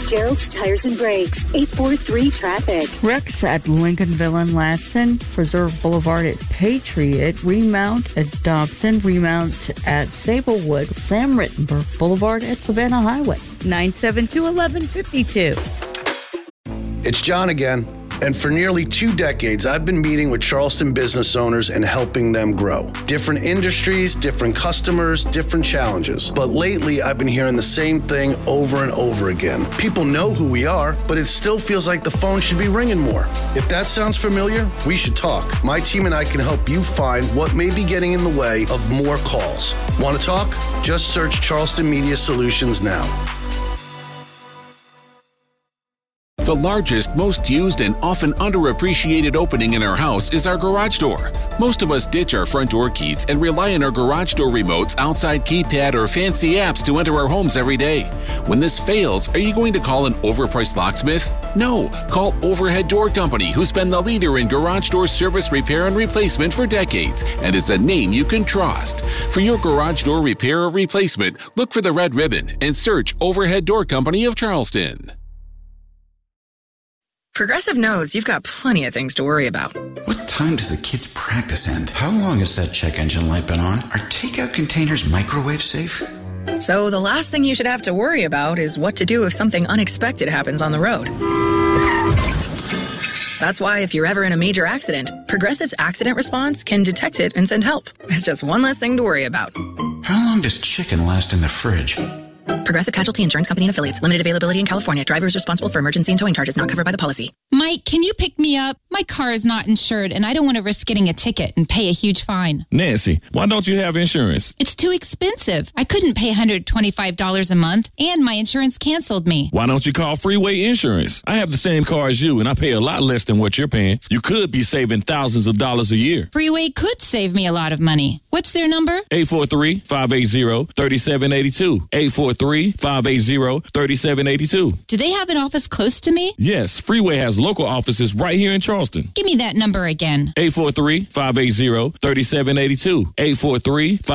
Gerald's Tires and Brakes, 843-TRAFFIC. Wrecks at Lincolnville and Latson, Preserve Boulevard at Patriot, remount at Dobson, remount at Sablewood, Sam Rittenberg Boulevard at Savannah Highway, 972-1152. It's John again. And for nearly 2 decades, I've been meeting with Charleston business owners and helping them grow. Different industries, different customers, different challenges. But lately, I've been hearing the same thing over and over again. People know who we are, but it still feels like the phone should be ringing more. If that sounds familiar, we should talk. My team and I can help you find what may be getting in the way of more calls. Want to talk? Just search Charleston Media Solutions now. The largest, most used, and often underappreciated opening in our house is our garage door. Most of us ditch our front door keys and rely on our garage door remotes, outside keypad, or fancy apps to enter our homes every day. When this fails, are you going to call an overpriced locksmith? No, call Overhead Door Company, who's been the leader in garage door service, repair, and replacement for decades, and it's a name you can trust. For your garage door repair or replacement, look for the red ribbon and search Overhead Door Company of Charleston. Progressive knows you've got plenty of things to worry about. What time does the kids' practice end? How long has that check engine light been on? Are takeout containers microwave safe? So the last thing you should have to worry about is what to do if something unexpected happens on the road. That's why if you're ever in a major accident, Progressive's accident response can detect it and send help. It's just one less thing to worry about. How long does chicken last in the fridge? Progressive Casualty Insurance Company and Affiliates. Limited availability in California. Driver is responsible for emergency and towing charges not covered by the policy. Mike, can you pick me up? My car is not insured, and I don't want to risk getting a ticket and pay a huge fine. Nancy, why don't you have insurance? It's too expensive. I couldn't pay $125 a month, and my insurance canceled me. Why don't you call Freeway Insurance? I have the same car as you, and I pay a lot less than what you're paying. You could be saving thousands of dollars a year. Freeway could save me a lot of money. What's their number? 843-580-3782. 843-580-3782. Do they have an office close to me? Yes, Freeway has local offices right here in Charleston. Give me that number again. 843-580-3782. 843